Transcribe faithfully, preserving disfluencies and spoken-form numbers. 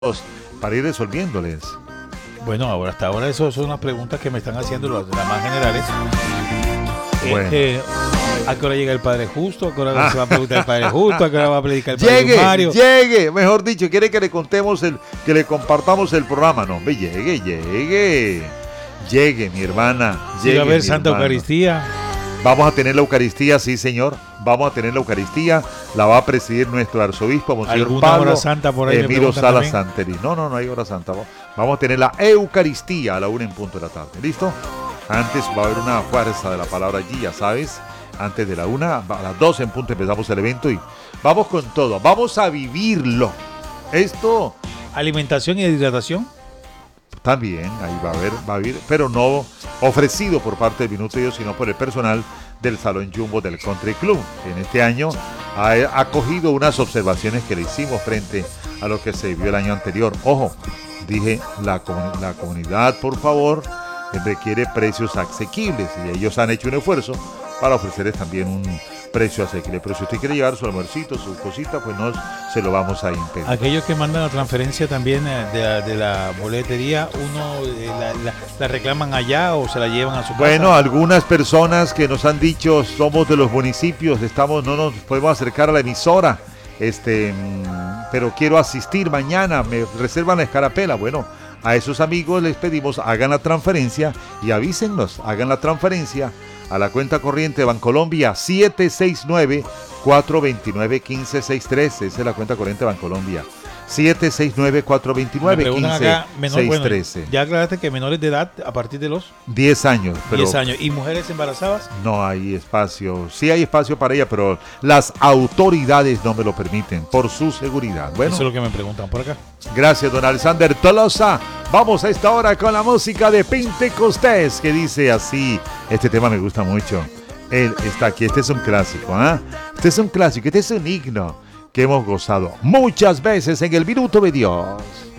para ir resolviéndoles. Bueno, ahora hasta ahora eso son unas preguntas que me están haciendo las, las más generales. Bueno. Eh, eh, ¿A qué hora llega el Padre Justo? ¿A qué hora ah. se va a preguntar el Padre Justo? ¿A qué hora va a predicar el Padre llegue, Mario? Llegue, mejor dicho, quiere que le contemos el, que le compartamos el programa. No, hombre, llegue, llegue. Llegue, mi hermana. Llegue, sí, va a haber mi Santa hermano. Eucaristía. Vamos a tener la Eucaristía, sí, señor. Vamos a tener la Eucaristía. La va a presidir nuestro arzobispo, Monseñor ¿Alguna Pablo hora santa por ahí? Emiro Salas Santeri. No, no, no hay hora santa. Vamos a tener la Eucaristía a la una en punto de la tarde. ¿Listo? Antes va a haber una fuerza de la palabra allí, ya sabes. Antes de la una, a las dos en punto empezamos el evento y vamos con todo. Vamos a vivirlo. Esto. Alimentación y hidratación. También, ahí va a haber, va a haber, pero no ofrecido por parte del Minuto de Dios, sino por el personal del Salón Jumbo del Country Club, que en este año ha acogido unas observaciones que le hicimos frente a lo que se vivió el año anterior. Ojo, dije, la, la comunidad, por favor, requiere precios asequibles y ellos han hecho un esfuerzo para ofrecerles también un precio asequible. Pero si usted quiere llevar su almuercito, su cosita, pues no se lo vamos a impedir. Aquellos que mandan la transferencia también de, de la boletería, uno eh, la, la, la reclaman allá o se la llevan a su casa. Bueno, algunas personas que nos han dicho somos de los municipios, estamos, no nos podemos acercar a la emisora, este, pero quiero asistir mañana, me reservan la escarapela. Bueno, a esos amigos les pedimos hagan la transferencia y avísennos, hagan la transferencia a la cuenta corriente de Bancolombia siete seis nueve, cuatro dos nueve, uno cinco seis tres. Esa es la cuenta corriente de Bancolombia. siete seis nueve, cuatro dos nueve, uno cinco seis tres. Bueno, ya aclaraste que menores de edad a partir de los diez años. Pero diez años. ¿Y mujeres embarazadas? No hay espacio. Sí hay espacio para ella, pero las autoridades no me lo permiten por su seguridad. Bueno, eso es lo que me preguntan por acá. Gracias, don Alexander Tolosa. Vamos a esta hora con la música de Pentecostés, que dice así. Este tema me gusta mucho. Él está aquí. Este es un clásico, ¿ah? ¿eh? Este es un clásico. Este es un himno que hemos gozado muchas veces en el Minuto de Dios.